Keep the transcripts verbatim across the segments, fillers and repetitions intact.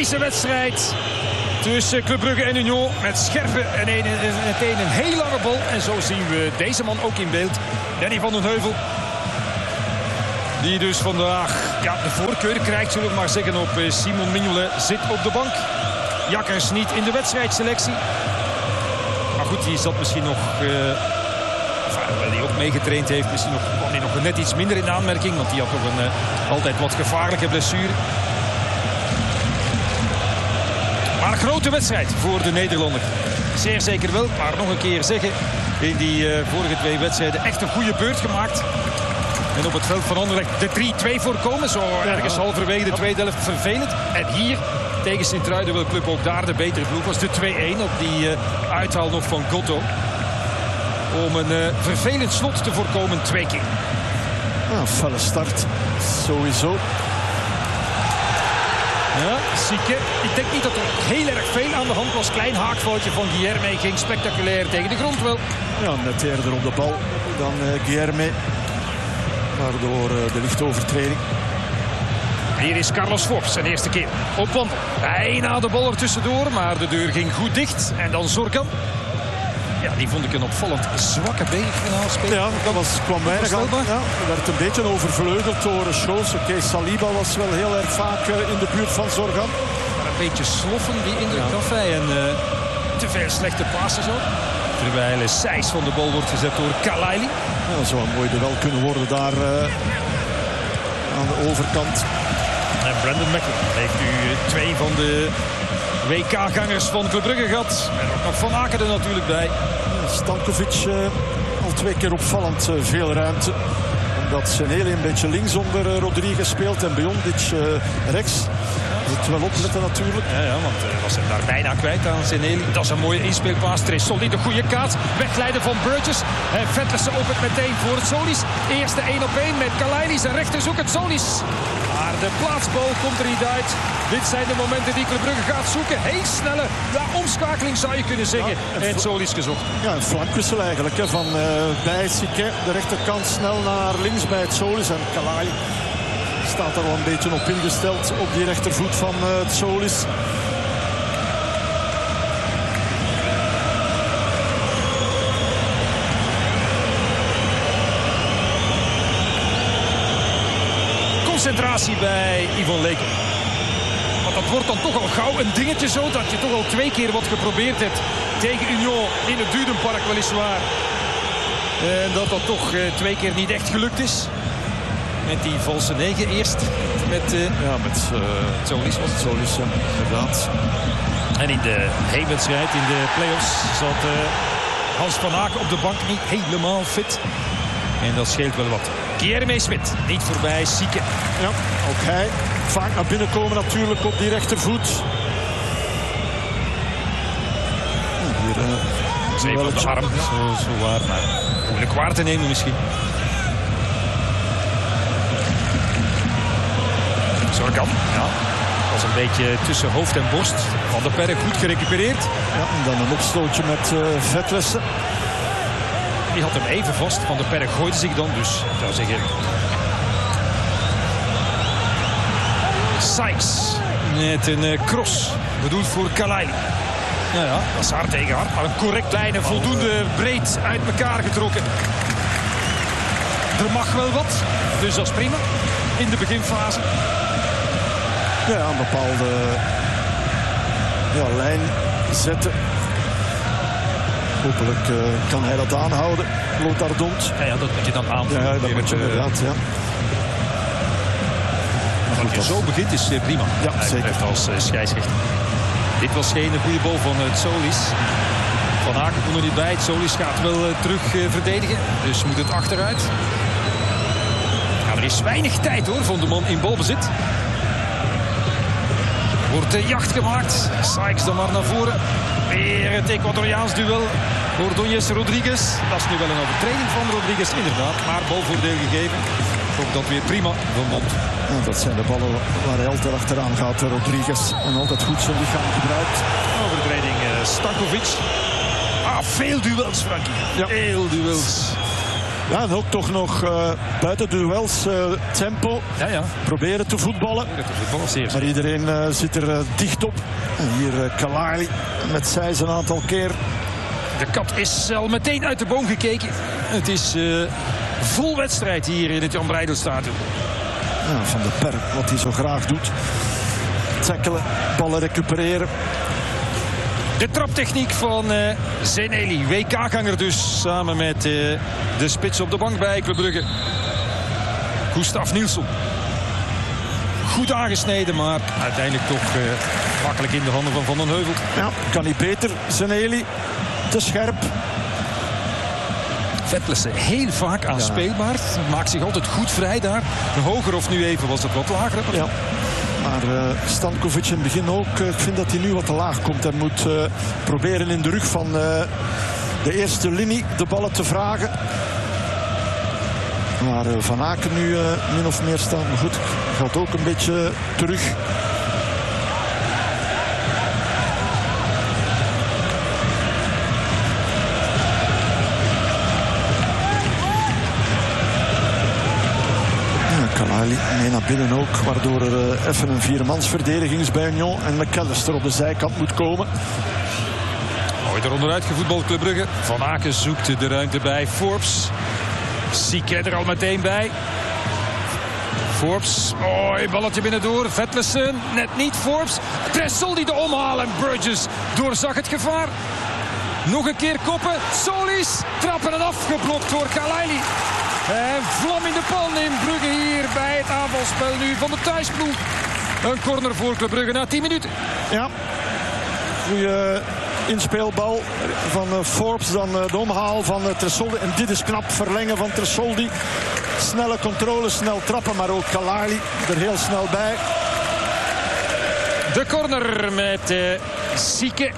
deze wedstrijd tussen Club Brugge en Union. Met scherpe en een, meteen een heel lange bal. En zo zien we deze man ook in beeld. Danny van den Heuvel. Die dus vandaag ja, de voorkeur krijgt, zullen we maar zeggen, op Simon Mignolet. Zit op de bank. Jakkers niet in de wedstrijdselectie. Maar goed, die zat misschien nog... Uh, Hoewel hij ook meegetraind heeft, misschien nog, kwam hij nog net iets minder in aanmerking. Want die had toch een uh, altijd wat gevaarlijke blessure. Maar een grote wedstrijd voor de Nederlander. Zeer zeker wel, maar nog een keer zeggen. In die uh, vorige twee wedstrijden echt een goede beurt gemaakt. En op het veld van Anderlecht de drie twee voorkomen. Zo ergens halverwege de tweede helft vervelend. En hier tegen Sint-Truiden wil Club ook daar de betere ploeg. Was de twee-een op die uh, uithaal nog van Gotto. Om een uh, vervelend slot te voorkomen twee keer. Ah, felle start. Sowieso. Ja, Sieke. Ik denk niet dat er heel erg veel aan de hand was. Klein haakfoutje van Guilherme. Ging spectaculair tegen de grond wel. Ja, net eerder op de bal dan uh, Guilherme. Waardoor uh, de lichte overtreding. Hier is Carlos Forbes zijn eerste keer op wandel. Bijna de bal er tussendoor, maar de deur ging goed dicht. En dan Zorgan. Ja, die vond ik een opvallend zwakke beginaalspeler. Ja, dat was, kwam weinig aan. Ja, werd een beetje overvleugeld door Scholz. Oké, okay, Saliba was wel heel erg vaak uh, in de buurt van Zorgan. Maar een beetje sloffen, die indruk gaf hij. En uh, te veel slechte passes ook. Terwijl Seys van de bal wordt gezet door Kalaili. Ja, dat zou een mooi duel kunnen worden daar uh, aan de overkant. En Brandon Macklin heeft u twee van de W K-gangers van Club Brugge gehad. En ook nog Van Aken er natuurlijk bij. Stankovic uh, al twee keer opvallend uh, veel ruimte. Omdat Seneli een beetje links onder uh, Rodriguez speelt en Biondic uh, rechts. Moet wel opletten natuurlijk. Ja, ja, want uh, was hem daar bijna kwijt aan Seneli. Dat is een mooie inspeelpaas. Tressolli, de goede kaats. Wegleiden van Burgess. En Vettersen opent meteen voor het Solis. Eerste één op één met Kalaili. Zijn rechter zoekt het Solis. Maar de plaatsbal komt er niet uit. Dit zijn de momenten die Club Brugge gaat zoeken. Heel snelle ja, omschakeling zou je kunnen zeggen. Ja, en Solis gezocht. Ja, een flankwissel eigenlijk. Hè, van uh, bij Sique. De rechterkant snel naar links bij het Solis. En Kalaili staat er al een beetje op ingesteld op die rechtervoet van uh, het Solis. Concentratie bij Yvon Leken. Want dat wordt dan toch al gauw een dingetje zo dat je toch al twee keer wat geprobeerd hebt tegen Union in het Dudenpark weliswaar. En dat dat toch uh, twee keer niet echt gelukt is. Met die valse negen eerst. Met, uh, ja, met uh, Solis was het. Solis, ja, inderdaad. En in de heenwedstrijd, in de play-offs, zat uh, Hans van Aken op de bank niet helemaal fit. En dat scheelt wel wat. Guilherme Smit, niet voorbij, Sieke. Ja, ook hij. Vaak naar binnen komen natuurlijk op die rechtervoet. Hier, uh, Zeven op de arm, zo, zo waar, maar moeilijk waar te nemen misschien. Zorgan, ja. Was een beetje tussen hoofd en borst. Van der Perre goed gerecupereerd. Ja, en dan een opstootje met uh, Vetlessen. Die had hem even vast. Van der Perre gooide zich dan dus. Ik zou zeggen... Sykes. Met een uh, cross. Bedoeld voor Kalaili. Ja, ja, dat is hard tegen hard. Maar een correct lijn en voldoende breed uit elkaar getrokken. Er mag wel wat. Dus dat is prima. In de beginfase. Ja, een bepaalde ja, lijn zetten. Hopelijk uh, kan hij dat aanhouden. Lothar Dont. Ja, ja, dat moet je dan aanvoelen. Ja, dat moet je inderdaad, ja. Maar als je zo begint is uh, prima. Ja, hij zeker. Heeft als uh, scheidsrechter. Dit was geen goede bal van het Solis. Van Aken kon er niet bij. Het Solis gaat wel uh, terug uh, verdedigen. Dus moet het achteruit. Ja, er is weinig tijd hoor van de man in balbezit. Wordt de jacht gemaakt. Sykes dan maar naar voren. Weer het Ecuadoriaans duel. Ordóñez Rodriguez. Dat is nu wel een overtreding van Rodriguez inderdaad. Maar balvoordeel gegeven. Ook dat weer prima van Mond. Ja, dat zijn de ballen waar hij altijd achteraan gaat. Rodriguez. En altijd goed zijn lichaam gebruikt. Overtreding uh, Stankovic. Ah, veel duels, Frankie. Ja. Veel duels. Ja, en ook toch nog uh, buiten duels uh, tempo. Ja, ja. Proberen te voetballen. Maar iedereen uh, zit er uh, dicht op. En hier uh, Kalali met Sijs een aantal keer. De kat is al meteen uit de boom gekeken. Het is uh, vol wedstrijd hier in het Jan Breidelstadion. Ja, Van der Per, wat hij zo graag doet. Tackelen, ballen recupereren. De traptechniek van uh, Zeneli. W K-ganger dus. Samen met uh, de spits op de bank bij Club Brugge. Gustav Nielsen. Goed aangesneden, maar uiteindelijk toch uh, makkelijk in de handen van Van den Heuvel. Ja, kan niet beter. Zeneli, te scherp. Vetlesen heel vaak aanspeelbaar. Ja. Maakt zich altijd goed vrij daar. De hoger of nu even was het wat lager. Ja. Maar uh, Stankovic in het begin ook. Uh, ik vind dat hij nu wat te laag komt. Hij moet uh, proberen in de rug van uh, de eerste linie de ballen te vragen. Maar uh, Van Aken nu uh, min of meer staan. Maar goed, gaat ook een beetje terug. Kalali mee naar binnen ook, waardoor er uh, even een viermansverdediging is bij Union en McAllister op de zijkant moet komen. Mooi eronderuit gevoetbald Club Brugge. Van Aken zoekt de ruimte bij Forbes. Sieke er al meteen bij. Forbes, oh, balletje binnendoor. Vetlesen, net niet. Forbes, Tressel die de omhalen. Burgess doorzag het gevaar. Nog een keer koppen. Solis trappen en afgeblokt door Kalali. En vlam in de pan in Brugge hier bij het aanvalspel nu van de thuisploeg. Een corner voor Club Brugge na tien minuten. Ja, goeie inspeelbal van uh, Forbes. Dan uh, de omhaal van uh, Tresoldi. En dit is knap verlengen van Tresoldi. Snelle controle, snel trappen. Maar ook Kalali er heel snel bij. De corner met uh, Sieke.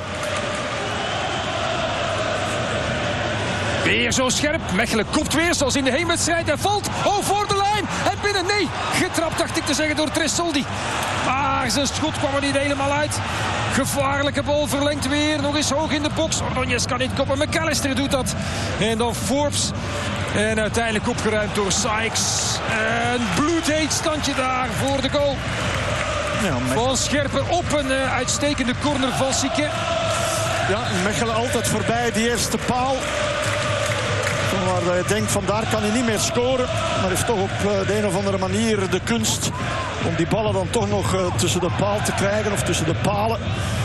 Weer zo scherp. Mechelen kopt weer zoals in de heenwedstrijd. En valt. Oh, voor de lijn. En binnen. Nee. Getrapt dacht ik te zeggen door Tresoldi. Maar zijn schot kwam er niet helemaal uit. Gevaarlijke bal verlengt weer. Nog eens hoog in de box. Ordonez kan niet koppen. McAllister doet dat. En dan Forbes. En uiteindelijk opgeruimd door Sykes. Een bloedheet standje daar voor de goal. Ja, van Scherpen op een uh, uitstekende corner van Sieke. Ja, Mechelen altijd voorbij die eerste paal. Waar je denkt, van daar kan hij niet meer scoren. Maar heeft toch op de een of andere manier de kunst om die ballen dan toch nog tussen de paal te krijgen. Of tussen de palen.